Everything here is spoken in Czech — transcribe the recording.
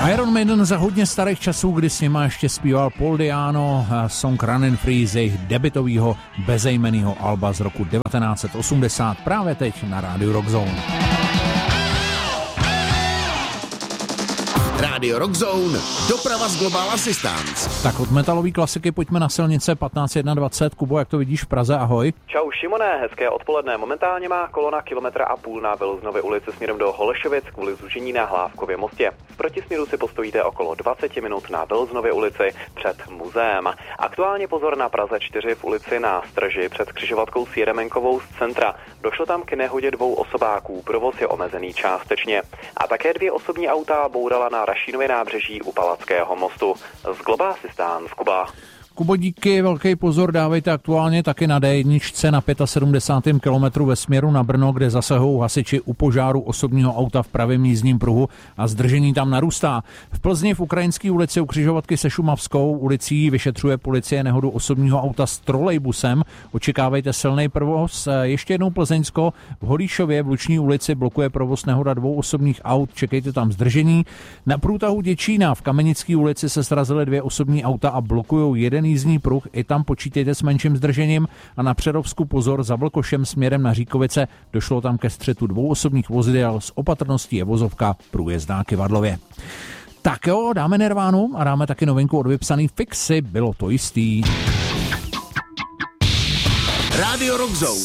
Iron Maiden za hodně starých časů, kdy s nima ještě zpíval Paul Diano, song Running Free z jejich debutového bezejmenného alba z roku 1980, právě teď na rádiu Rock Zone. Rádio Rock Zone, doprava z Global Assistance. Tak od metalové klasiky pojďme na silnice 1521. Kubo, jak to vidíš v Praze, ahoj. Čau Šimone, hezké odpoledne. Momentálně má kolona 1,5 kilometru na Vilznově ulici směrem do Holešovic kvůli zúžení na Hlávkově mostě. V protisměru si postojíte okolo 20 minut na Vilznově ulici před muzeem. Aktuálně pozor na Praze 4 v ulici na Strži před křižovatkou s Jeremenkovou z centra. Došlo tam k nehodě 2 osobáků, provoz je omezený částečně. A také 2 osobní auta bourala na Rašínově nábřeží u Palackého mostu. Z Global Assistance, Kuba. Kubo, díky, velký pozor dávejte aktuálně taky na D1 na 75. kilometru ve směru na Brno, kde zasahují hasiči u požáru osobního auta v pravém jízdním pruhu a zdržení tam narůstá. V Plzni v Ukrajinské ulici u křižovatky se Šumavskou ulicí vyšetřuje policie nehodu osobního auta s trolejbusem. Očekávejte silný provoz. Ještě jednou Plzeňsko, v Holíšově v Luční ulici blokuje provoz nehoda 2 osobních aut, čekejte tam zdržení. Na průtahu Děčína v Kamenické ulici se srazily 2 osobní auta a blokují jeden jízdní pruh, i tam počítejte s menším zdržením. A na Přerovsku pozor, za Vlkošem směrem na Říkovice došlo tam ke střetu 2 osobních vozidel, s opatrností je vozovka průjezd na Kyvadlově. Tak jo, dáme Nirvánu a dáme taky novinku od vypsaný Fixy, bylo to jistý. Rádio Rock Zone.